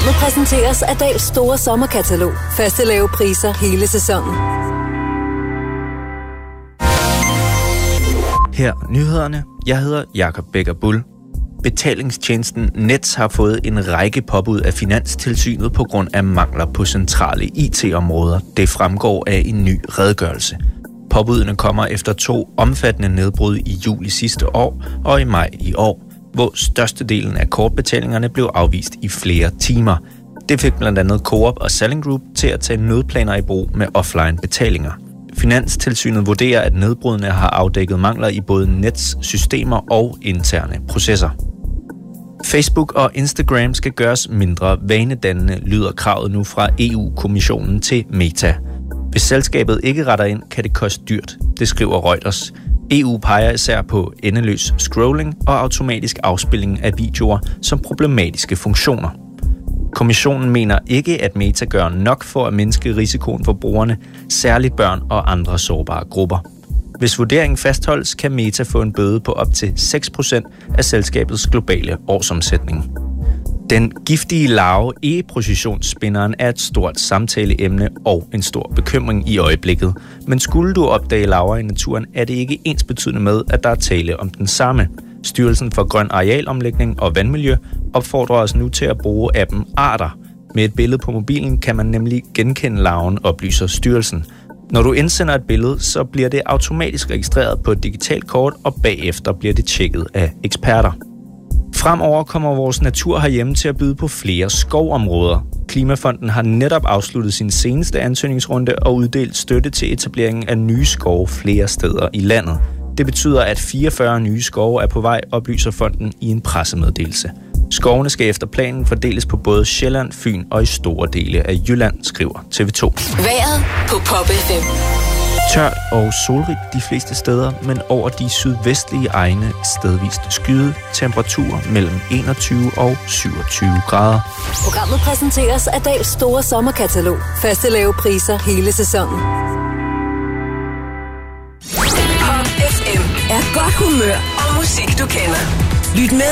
Programmet præsenteres af Dahls store sommerkatalog. Faste lave priser hele sæsonen. Her nyhederne. Jeg hedder Jakob Becker Bull. Betalingstjenesten Nets har fået en række påbud af Finanstilsynet på grund af mangler på centrale IT-områder. Det fremgår af en ny redegørelse. Påbudene kommer efter 2 omfattende nedbrud i juli sidste år og i maj i år, hvor størstedelen af kortbetalingerne blev afvist i flere timer. Det fik blandt andet Coop og Salling Group til at tage nødplaner i brug med offline betalinger. Finanstilsynet vurderer, at nedbrudene har afdækket mangler i både Nets systemer og interne processer. Facebook og Instagram skal gøres mindre vanedannende, lyder kravet nu fra EU-kommissionen til Meta. Hvis selskabet ikke retter ind, kan det koste dyrt, det skriver Reuters. EU peger især på endeløs scrolling og automatisk afspilning af videoer som problematiske funktioner. Kommissionen mener ikke, at Meta gør nok for at mindske risikoen for brugerne, særligt børn og andre sårbare grupper. Hvis vurderingen fastholdes, kan Meta få en bøde på op til 6% af selskabets globale årsomsætning. Den giftige larve e-processionsspinderen er et stort samtaleemne og en stor bekymring i øjeblikket. Men skulle du opdage larver i naturen, er det ikke ensbetydende med, at der er tale om den samme. Styrelsen for Grøn Arealomlægning og Vandmiljø opfordrer os nu til at bruge appen Arter. Med et billede på mobilen kan man nemlig genkende larven, oplyser styrelsen. Når du indsender et billede, så bliver det automatisk registreret på et digitalt kort, og bagefter bliver det tjekket af eksperter. Fremover kommer vores natur herhjemme til at byde på flere skovområder. Klimafonden har netop afsluttet sin seneste ansøgningsrunde og uddelt støtte til etableringen af nye skove flere steder i landet. Det betyder, at 44 nye skove er på vej, oplyser fonden i en pressemeddelelse. Skovene skal efter planen fordeles på både Sjælland, Fyn og i store dele af Jylland, skriver TV2. Vejret på Pop FM. Tørt og solrigt de fleste steder, men over de sydvestlige egne stedvist skyet. Temperaturer mellem 21 og 27 grader. Programmet præsenteres af Dahls store sommerkatalog. Faste lave priser hele sæsonen. Pop FM er godt humør og musik, du kender. Lyt med